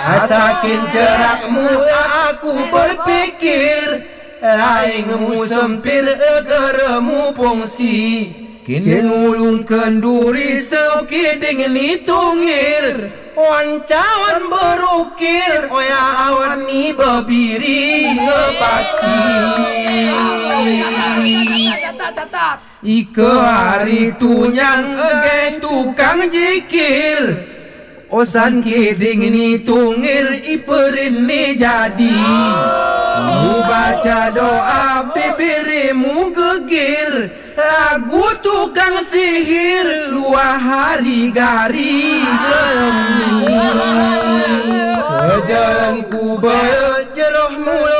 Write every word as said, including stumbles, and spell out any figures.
Asakin jerakmu aku berpikir, laingmu sempir geremu pongsi. Kin ulung kenduri seukiding ni tungir, wancawan berukir, oya awan ni bebiri ngepasti. Ike hari tunyang ege tukang jikir, osan kiding ni tungir iperin ni jadi. Mu baca doa bibirimu gegir, lagu tukang sihir luah hari gari gemi. Kejalanku berjeroh mula